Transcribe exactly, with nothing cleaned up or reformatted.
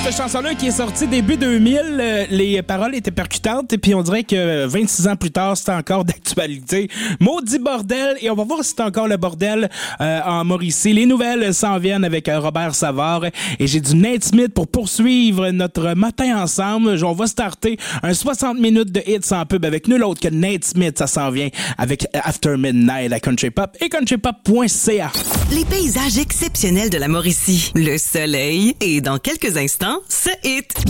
cette chanson-là qui est sortie début deux mille. Euh, les paroles étaient percutantes et puis on dirait que vingt-six ans plus tard, c'est encore d'actualité. Maudit bordel. Et on va voir si c'est encore le bordel euh, en Mauricie. Les nouvelles s'en viennent avec euh, Robert Savard. Et j'ai du Nate Smith pour poursuivre notre matin ensemble. On va starter un soixante minutes de hits en pub avec nul autre que Nate Smith. Ça s'en vient avec After Midnight à Country Pop et country pop point c a. Les paysages exceptionnels de la Mauricie, le soleil et dans quelques instants, ce hit.